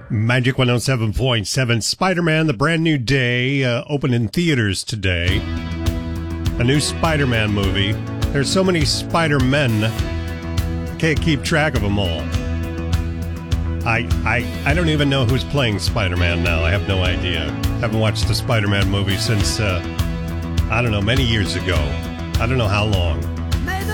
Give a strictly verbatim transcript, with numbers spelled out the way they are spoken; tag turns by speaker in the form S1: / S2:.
S1: Magic one oh seven point seven. Spider-Man, The Brand New Day, uh, opened in theaters today. A new Spider-Man movie. There's so many Spider-Men, I can't keep track of them all. I, I, I don't even know who's playing Spider-Man now. I have no idea. Haven't watched the Spider-Man movie since, uh, I don't know, many years ago. I don't know how long.